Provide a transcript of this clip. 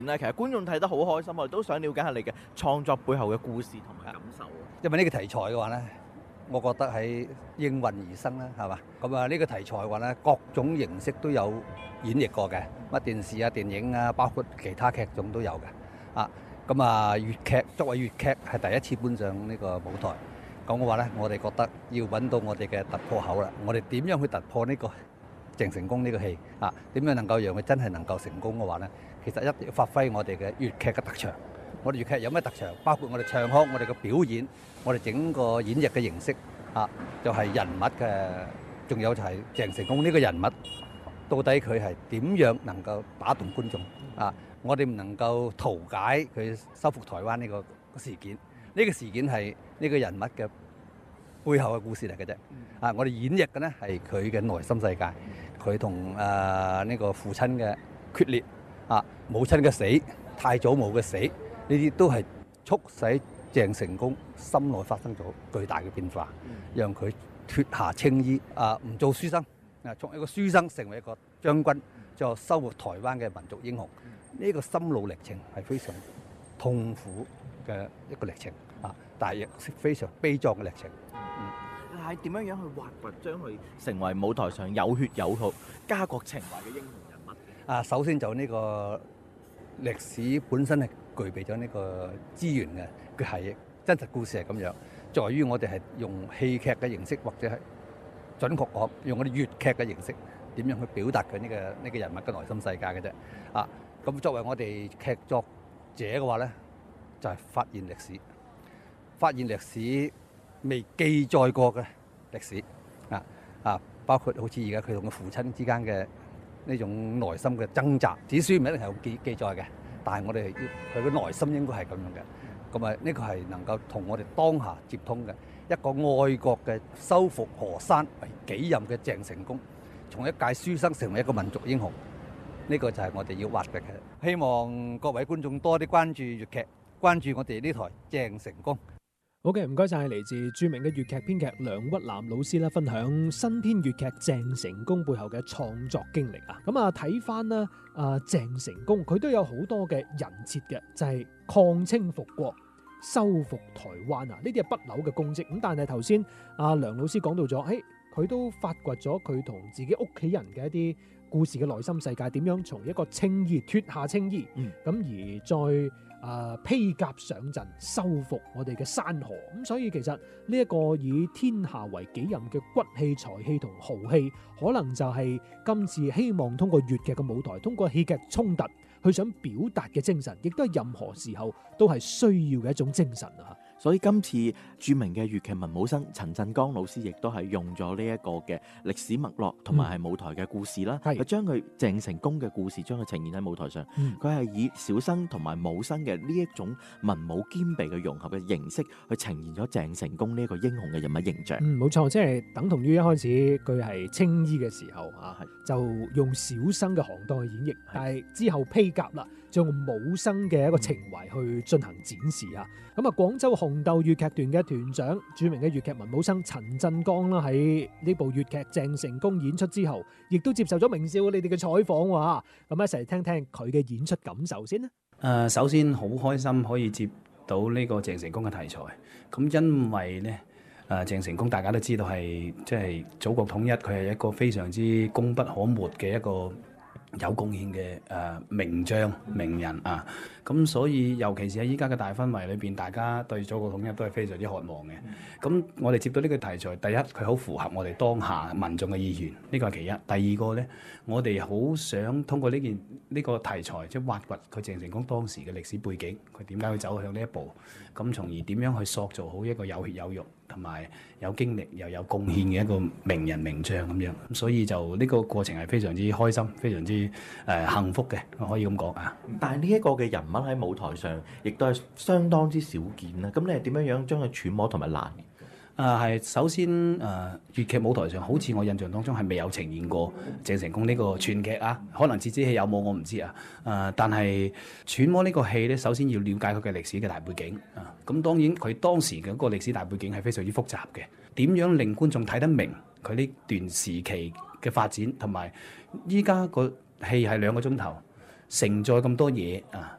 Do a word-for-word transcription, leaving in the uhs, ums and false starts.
咧，其實觀眾睇得好開心，我哋都想了解下你嘅創作背後嘅故事同埋感受。 因為呢個題材嘅話咧，我覺得係應運而生啦，係嘛？咁啊，呢個題材嘅話咧，各種形式都有演繹過嘅，乜電視啊、電影啊，包括其他劇種都有嘅。啊，咁啊，粵劇作為粵劇係第一次搬上呢個舞台，咁嘅話咧，我哋覺得要揾到我哋嘅突破口啦。我哋點樣去突破呢個鄭成功呢個戲啊？點樣能夠讓佢真係能夠成功嘅話咧？其實一定要發揮我哋嘅粵劇嘅特長。我哋粵劇有咩特長？包括我哋唱腔、我哋嘅表演、我哋整個演繹嘅形式啊，就係人物嘅，仲有就係鄭成功呢個人物，到底佢係點樣能夠打動觀眾啊？我哋唔能夠圖解佢收復台灣呢個事件，呢個事件係呢個人物嘅背後嘅故事嚟嘅啫。啊，我哋演繹嘅呢係佢嘅內心世界，佢同誒呢個父親嘅決裂。啊！母親嘅死，太祖母嘅死，呢啲都係促使鄭成功心內發生咗巨大嘅變化，讓佢脱下青衣，啊唔做書生，啊從一個書生成為一個將軍，就收復台灣嘅民族英雄。呢個心路歷程係非常痛苦嘅一個歷程，啊，但係亦非常悲壯嘅歷程。 嗯，係點樣樣去挖掘，將佢成為舞台上有血有肉、家國情懷嘅英雄人物？ 啊，首先就呢個歷史本身係具備咗呢個資源嘅，佢係真實故事係咁樣，在於我哋係用戲劇嘅形式，或者係準確講用我哋粵劇嘅形式，點樣去表達佢呢個呢個人物嘅內心世界嘅啫。啊，咁作為我哋劇作者嘅話咧，就係發現歷史，發現歷史未記載過嘅歷史啊啊，包括好似而家佢同佢父親之間嘅呢種內心嘅掙扎，紙書唔一定係有記記載嘅，但係我哋佢嘅內心應該係咁樣嘅。咁啊，呢個係能夠同我哋當下接通嘅一個愛國嘅收復河山為己任嘅鄭成功，從一介書生成為一個民族英雄，呢個就係我哋要挖掘嘅。希望各位觀眾多啲關注粵劇，關注我哋呢台鄭成功。 好嘅，唔該晒，係嚟自著名嘅粵劇編劇梁屈南老師啦，分享新編粵劇鄭成功背後嘅創作經歷啊。咁啊，睇翻啦，啊鄭成功佢都有好多嘅人設嘅，就係、是、抗清復國、收復台灣啊，呢啲係不朽嘅功績。咁但係頭先阿梁老師講到咗，誒佢都發掘咗佢同自己屋企人嘅一啲故事嘅內心世界，點樣從一個青衣脱下青衣，咁、嗯、而再誒、呃、披甲上陣，收復我哋嘅山河。咁所以其實呢一個以天下為己任嘅骨氣、才氣同豪氣，可能就係今次希望通過粵劇嘅舞台，通過戲劇衝突，去想表達嘅精神，亦都係任何時候都係需要嘅一種精神啊！ 所以今次著名嘅粵劇文武生陳振剛老師亦都係用咗呢一個嘅歷史脈絡同埋係舞台嘅故事啦，佢、嗯、將佢鄭成功嘅故事將佢呈現喺舞台上。佢係、嗯、以小生同埋武生嘅呢一種文武兼備嘅融合嘅形式，去呈現咗鄭成功呢一個英雄嘅人物形象。 嗯，冇錯，即係等同於一開始佢係青衣嘅時候啊，就用小生嘅行當去演繹，但係之後披甲啦，就用武生嘅一個情懷去進行展示啊。咁啊，廣州紅豆粵劇團嘅團長、著名嘅粵劇文武生陳振剛啦，喺呢部粵劇鄭成功演出之後，亦都接受咗明少你哋嘅採訪喎。咁一齊嚟聽聽佢嘅演出感受先啦。誒、 呃，首先好開心可以接到呢個鄭成功嘅題材。咁因為呢，誒、呃、鄭成功大家都知道係即係祖國統一，佢係一個非常之功不可沒嘅一個有貢獻嘅誒名將名人啊，咁所以尤其是喺依家嘅大氛圍裏邊，大家對祖國統一都係非常之渴望嘅。咁我哋接到呢個題材，第一佢好符合我哋當下民眾嘅意願，呢個係其一。第二個呢，我哋好想通過呢件呢個題材，即係挖掘佢鄭成功當時嘅歷史背景，佢點解會走向呢一步，咁從而點樣去塑造好一個有血有肉同埋有經歷又有貢獻嘅一個名人名將咁樣。咁所以就呢個過程係非常之開心，非常之誒、呃、幸福嘅，我可以咁講啊。 但係呢一個嘅人物喺舞台上，亦都係相當之少見啦。咁你係點樣樣將佢揣摩同埋拿捏？ 啊，係首先誒，粵劇舞台上好似我印象當中係未有呈現過鄭成功呢個傳劇啊，可能折子戲有冇我唔知啊。誒，但係揣摩呢個戲咧，首先要了解佢嘅歷史嘅大背景啊。咁當然佢當時嘅嗰個歷史大背景係非常之複雜嘅，點樣令觀眾睇得明佢呢段時期嘅發展，同埋依家個戲係兩個鐘頭，承載咁多嘢啊，